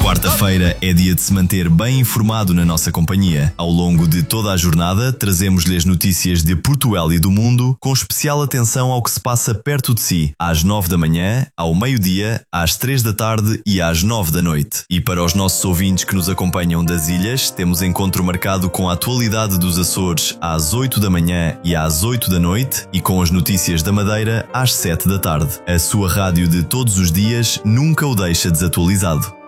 Quarta-feira é dia de se manter bem informado na nossa companhia. Ao longo de toda a jornada, trazemos-lhe as notícias de Portugal e do mundo, com especial atenção ao que se passa perto de si, às 9 da manhã, ao meio-dia, às 3 da tarde e às 9 da noite. E para os nossos ouvintes que nos acompanham das ilhas, temos encontro marcado com a atualidade dos Açores às 8 da manhã e às 8 da noite e com as notícias da Madeira às 7 da tarde. A sua rádio de todos os dias nunca o deixa desatualizado.